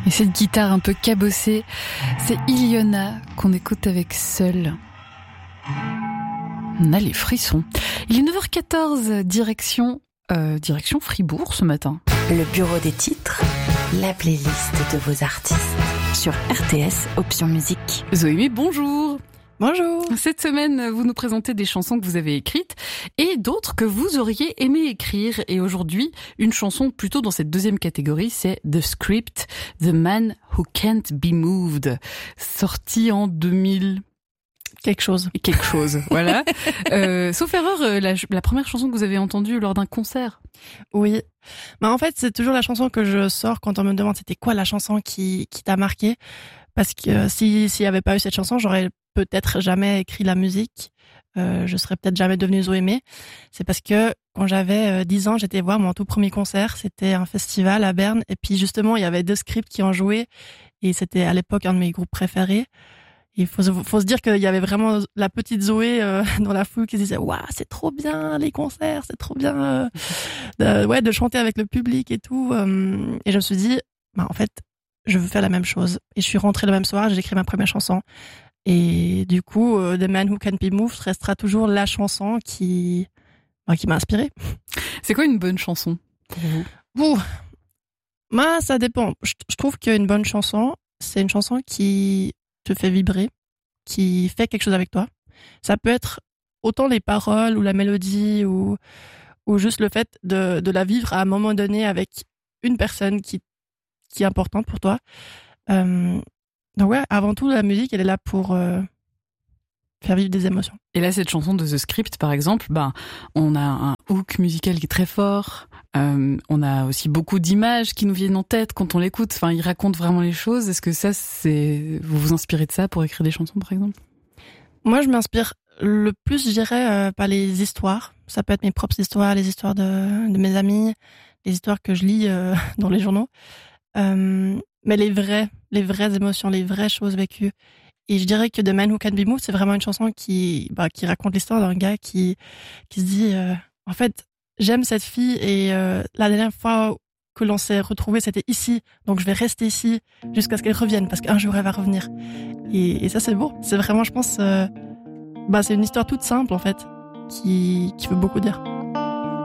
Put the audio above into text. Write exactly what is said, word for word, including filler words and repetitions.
Et cette guitare un peu cabossée, c'est Iliona qu'on écoute avec Seul. On a les frissons. Il est neuf heures quatorze, direction, euh, direction Fribourg ce matin. Le bureau des titres, la playlist de vos artistes sur R T S Option Musique. Zoé, bonjour. Bonjour. Cette semaine, vous nous présentez des chansons que vous avez écrites et d'autres que vous auriez aimé écrire. Et aujourd'hui, une chanson plutôt dans cette deuxième catégorie, c'est The Script, The Man Who Can't Be Moved, sorti en deux mille... Quelque chose. Quelque chose, voilà. Euh, sauf erreur, la, la première chanson que vous avez entendue lors d'un concert. Oui. Bah en fait, c'est toujours la chanson que je sors quand on me demande c'était quoi la chanson qui, qui t'a marqué. Parce que euh, si s'il y avait pas eu cette chanson, j'aurais peut-être jamais écrit la musique. Euh, je serais peut-être jamais devenue Zoé May. C'est parce que quand j'avais euh, dix ans, j'étais voir mon tout premier concert. C'était un festival à Berne. Et puis justement, il y avait deux scripts qui en jouaient. Et c'était à l'époque un de mes groupes préférés. Il faut, faut se dire qu'il y avait vraiment la petite Zoé euh, dans la foule qui se disait « Waouh, c'est trop bien les concerts, c'est trop bien euh, de, ouais, de chanter avec le public et tout. Euh, » Et je me suis dit bah, « En fait, je veux faire la même chose. » Et je suis rentrée le même soir, j'ai écrit ma première chanson. Et du coup, euh, The Man Who Can't Be Moved restera toujours la chanson qui, bah, qui m'a inspirée. C'est quoi une bonne chanson pour vous ? Ouh, moi, ça dépend. Je, je trouve qu'une bonne chanson, c'est une chanson qui te fait vibrer, qui fait quelque chose avec toi. Ça peut être autant les paroles ou la mélodie ou, ou juste le fait de, de la vivre à un moment donné avec une personne qui, qui est importante pour toi. Euh, donc ouais, avant tout, la musique, elle est là pour euh, faire vivre des émotions. Et là, cette chanson de The Script, par exemple, ben, on a un hook musical qui est très fort. Euh, on a aussi beaucoup d'images qui nous viennent en tête quand on l'écoute. Enfin, il raconte vraiment les choses. Est-ce que ça, c'est, vous vous inspirez de ça pour écrire des chansons, par exemple ? Moi, je m'inspire le plus, je dirais, euh, par les histoires. Ça peut être mes propres histoires, les histoires de, de mes amis, les histoires que je lis euh, dans les journaux. Euh, mais les vraies, les vraies émotions, les vraies choses vécues. Et je dirais que The Man Who Can't Be Moved, c'est vraiment une chanson qui, bah, qui raconte l'histoire d'un gars qui, qui se dit, euh, en fait, j'aime cette fille et euh, la dernière fois que l'on s'est retrouvés, c'était ici. Donc je vais rester ici jusqu'à ce qu'elle revienne parce qu'un jour elle va revenir. Et, et ça c'est beau. C'est vraiment, je pense, euh, bah c'est une histoire toute simple en fait qui qui veut beaucoup dire.